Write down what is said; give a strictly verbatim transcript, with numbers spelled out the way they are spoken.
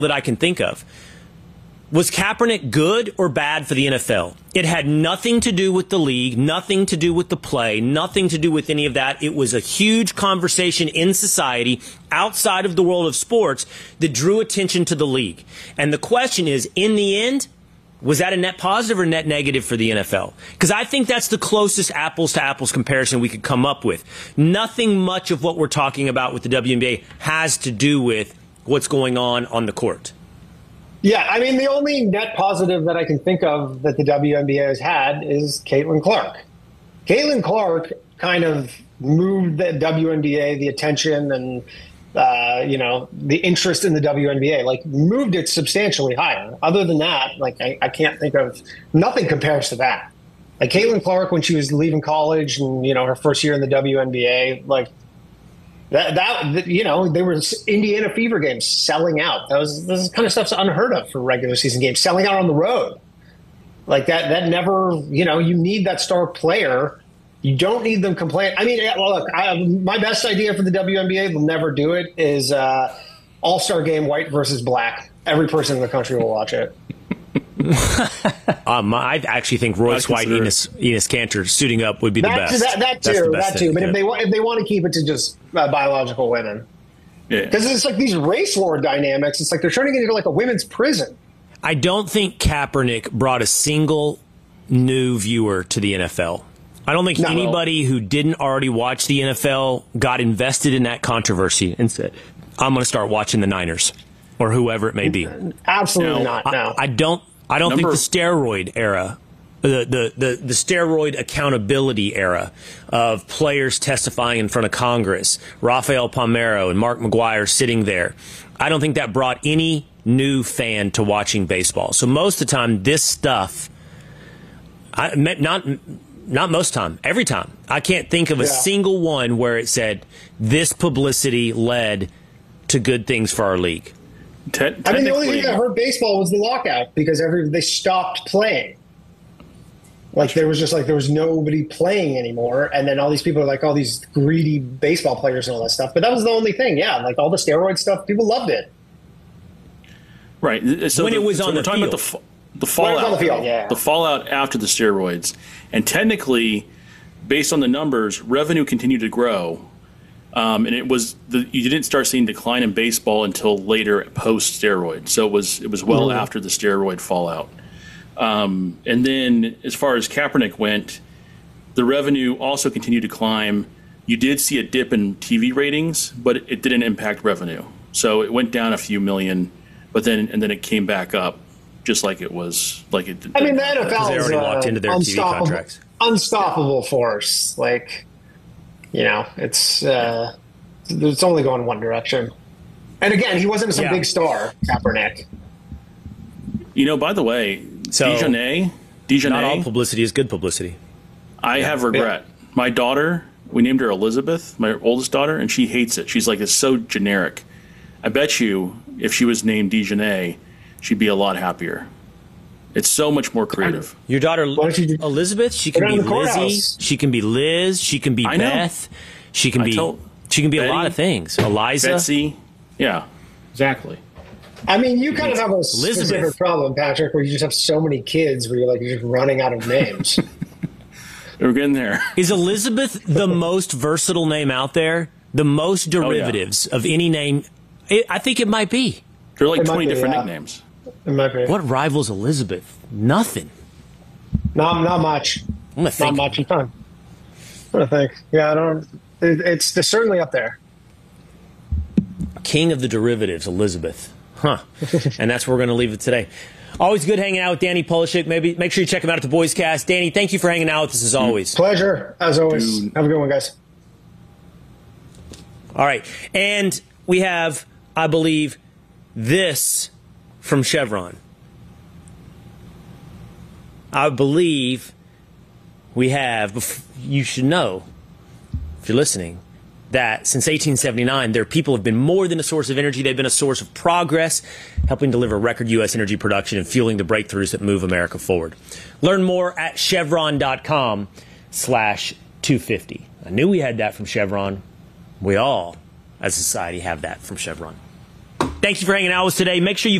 that I can think of. Was Kaepernick good or bad for the N F L? It had nothing to do with the league, nothing to do with the play, nothing to do with any of that. It was a huge conversation in society outside of the world of sports that drew attention to the league. And the question is, in the end, was that a net positive or net negative for the N F L? Because I think that's the closest apples to apples comparison we could come up with. Nothing much of what we're talking about with the W N B A has to do with what's going on on the court. Yeah, I mean, the only net positive that I can think of that the W N B A has had is Caitlin Clark. Caitlin Clark kind of moved the W N B A, the attention and, uh, you know, the interest in the W N B A, like moved it substantially higher. Other than that, like I, I can't think of, nothing compares to that. Like Caitlin Clark, when she was leaving college and, you know, her first year in the W N B A, like, That, that you know, there was Indiana Fever games selling out. That was this kind of stuff's unheard of for regular season games, selling out on the road. Like that, that never, you know, you need that star player. You don't need them complain. I mean, look, I, my best idea for the W N B A, they'll never do it, is uh, All-Star game, white versus black. Every person in the country will watch it. um, I actually think Royce White and Enes, Enes Kanter suiting up would be the that, best. That, that too, that too. But if they want, if they want to keep it to just uh, biological women, because yeah. It's like these race war dynamics. It's like they're turning it into like a women's prison. I don't think Kaepernick brought a single new viewer to the N F L. I don't think no. anybody who didn't already watch the N F L got invested in that controversy and said, "I'm going to start watching the Niners." Or whoever it may be. Absolutely no, not. No, I, I don't. I don't Number, think the steroid era, the, the the the steroid accountability era of players testifying in front of Congress, Rafael Palmeiro and Mark McGuire sitting there, I don't think that brought any new fan to watching baseball. So most of the time, this stuff, I not not most time, every time, I can't think of a yeah. single one where it said this publicity led to good things for our league. Te- I mean, the only thing that hurt baseball was the lockout because every they stopped playing. Like there was just like there was nobody playing anymore, and then all these people are like all these greedy baseball players and all that stuff. But that was the only thing, yeah. Like all the steroid stuff, people loved it. Right. So when the, it was so on we're the talking field. about the the fallout, on the, field, yeah. the fallout after the steroids, and technically, based on the numbers, revenue continued to grow. Um, and it was the, you didn't start seeing decline in baseball until later post steroid. So it was it was well mm-hmm. after the steroid fallout. Um, and then as far as Kaepernick went, the revenue also continued to climb. You did see a dip in T V ratings, but it, it didn't impact revenue. So it went down a few million, but then and then it came back up, just like it was like it. I mean, the N F L they already is locked uh, into their T V contracts. Unstoppable force, like. You know, it's uh, it's only going one direction. And again, he wasn't some yeah. big star, Kaepernick. You know, by the way, so, Dejanay, Dejanay. Not all publicity is good publicity. I yeah. have regret. Yeah. My daughter, we named her Elizabeth, my oldest daughter, and she hates it. She's like, it's so generic. I bet you if she was named Dejanay, she'd be a lot happier. It's so much more creative. Your daughter, you Elizabeth, she can be Lizzie, she can be Liz, she can be I know. Beth, she can I be told, she can be Betty, a lot of things. Eliza. Betsy. Yeah, exactly. I mean, you kind of have a specific Elizabeth. problem, Patrick, where you just have so many kids where you're like, you're just running out of names. We're getting there. Is Elizabeth the most versatile name out there? The most derivatives oh, yeah. of any name? It, I think it might be. There are like it twenty be, different yeah. nicknames. It might be. What rivals Elizabeth? Nothing. Not, not much. I'm gonna think. Not much. I'm trying, I'm trying to think. Yeah, I don't. It, it's they're certainly up there. King of the derivatives, Elizabeth. Huh. And that's where we're going to leave it today. Always good hanging out with Danny Polishek. Maybe make sure you check him out at the Boys Cast. Danny, thank you for hanging out with us as always. Pleasure, as always. Dude. Have a good one, guys. All right. And we have, I believe, this from Chevron. I believe we have, you should know, if you're listening, that since eighteen seventy-nine, their people have been more than a source of energy. They've been a source of progress, helping deliver record U S energy production and fueling the breakthroughs that move America forward. Learn more at chevron.com slash 250. I knew we had that from Chevron. We all, as a society, have that from Chevron. Thank you for hanging out with us today. Make sure you